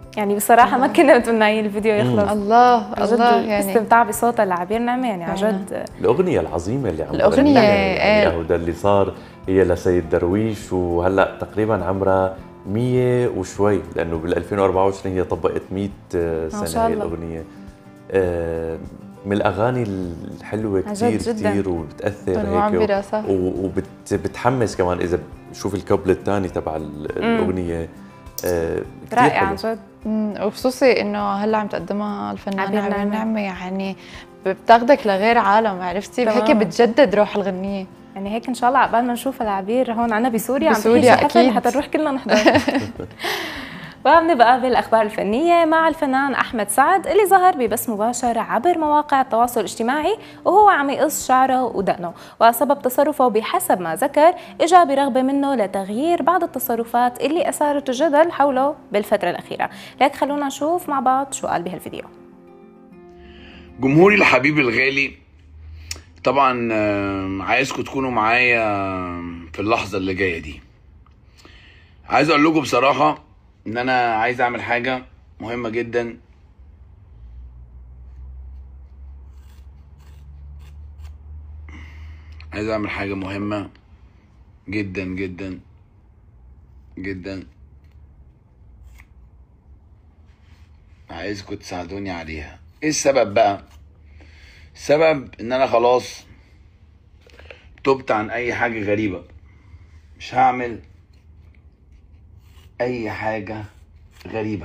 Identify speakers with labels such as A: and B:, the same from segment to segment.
A: يعني بصراحه ما كنا متمنعين الفيديو يخلص.
B: الله الله،
A: يعني استمتاع بصوتها لعبير نعمة، يعني عن جد
C: الاغنيه العظيمه اللي عم
B: الاغنيه
C: يعني هو ده اللي صار. هي لسيد درويش، وهلا تقريبا عمرها 100 وشوي، لانه بال 2024 هي طبقت 100 سنه هي الاغنيه. من الاغاني الحلوه كثير وبتاثر هيك، وبتحمس كمان اذا بشوف الكوبل الثاني تبع الاغنيه.
A: رائع عن جد.
B: وخصوصي انه هلا عم تقدمها الفنانه عبير نعمة، يعني بتاخدك لغير عالم، عرفتي؟ هيك بتجدد روح الغنيه.
A: يعني هيك ان شاء الله عقبال ما نشوف العبير هون عنا بسوريا
B: اكيد
A: حتى نروح كلنا نحضر. وبنبقى بالاخبار الفنيه مع الفنان احمد سعد اللي ظهر ببث مباشر عبر مواقع التواصل الاجتماعي وهو عم يقص شعره ودقنه، وسبب تصرفه بحسب ما ذكر اجى برغبه منه لتغيير بعض التصرفات اللي اثارت الجدل حوله بالفتره الاخيره. لك خلونا نشوف مع بعض شو قال بهالفيديو.
D: جمهوري الحبيب الغالي، طبعا عايزكم تكونوا معايا في اللحظه اللي جايه دي. عايز اقول لكم بصراحه ان انا عايز اعمل حاجه مهمه جدا. عايز اعمل حاجه مهمه جدا جدا جدا، عايزكم تساعدوني عليها. ايه السبب بقى؟ السبب ان انا خلاص تبت عن اي حاجه غريبه. مش هعمل اي حاجه غريبه،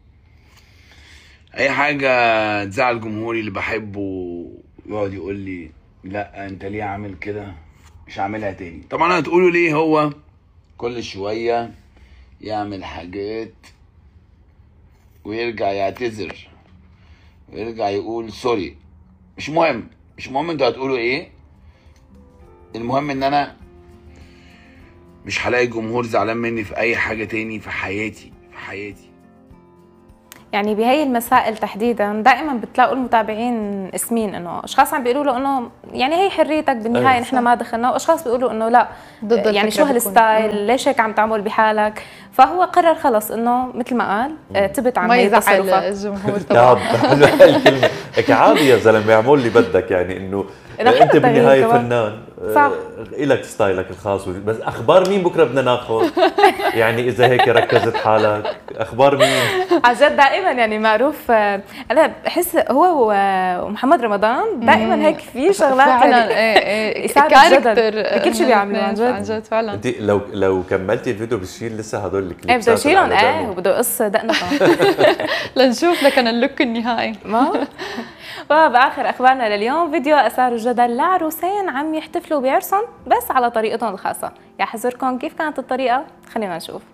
D: اي حاجه تزعل جمهوري اللي بحبه يقعد يقول لي لا انت ليه عامل كده، مش هعملها تاني. طبعا هتقولوا ليه هو كل شويه يعمل حاجات ويرجع يعتذر ويرجع يقول سوري. مش مهم انتوا هتقولوا ايه، المهم ان انا مش هلاقي الجمهور زعلان مني في اي حاجه تاني في حياتي.
A: يعني بهي المسائل تحديدا دائما بتلاقوا المتابعين اسمين انه اشخاص عم بيقولوا له انه يعني هي حريتك بالنهايه نحن ما دخلنا، واشخاص بيقولوا انه لا
B: ضد
A: يعني شو هالستايل، ليش هيك عم تعمل بحالك. فهو قرر خلص انه مثل ما قال تبت عن هي التصرفات.
B: الجمهور طبعا
C: الكلمه هيك عادي يا زلمه، اعمل اللي بدك، يعني انه انت بالنهايه فنان إلك ستايلك الخاص، بس اخبار مين بكره بدنا ناخذ؟ يعني اذا هيك ركزت حالك اخبار مين؟
A: عن جد دائما يعني معروف. انا بحس هو ومحمد رمضان دائما هيك في شغلات
B: فعلا
A: كاركتر بكل شيء بيعملوا.
B: عن جد فعلا.
C: انت لو كملتي الفيديو بتشيل لسه هدول الكليبات
A: بده يشيلهم وبده يقص دقنه
B: لنشوف لكن اللوك النهائي.
A: ما وبآخر أخبارنا لليوم فيديو أثار الجدل لعروسين عم يحتفلوا بعرسهم بس على طريقتهم الخاصة. يا حذركم كيف كانت الطريقة؟ خلينا نشوف.